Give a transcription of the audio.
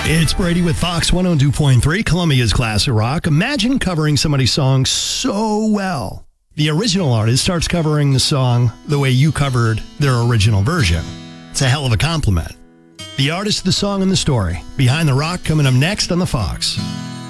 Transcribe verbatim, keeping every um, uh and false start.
It's Brady with Fox one oh two point three, Columbia's Classic Rock. Imagine covering somebody's song so well. The original artist starts covering the song the way you covered their original version. It's a hell of a compliment. The artist, the song, and the story. Behind the Rock coming up next on the Fox.